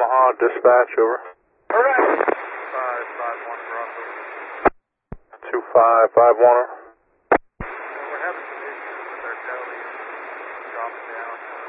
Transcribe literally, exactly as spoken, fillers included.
Omaha, dispatch, over. Alright. five five one Bravo. two five five one. We're having some issues with our deli dropping down.